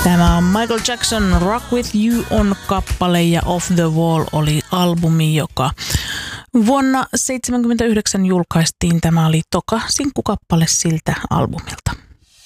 Tämä on Michael Jackson, Rock With You on kappale ja Off The Wall oli albumi, joka vuonna 1979 julkaistiin. Tämä oli toka sinkkukappale siltä albumilta.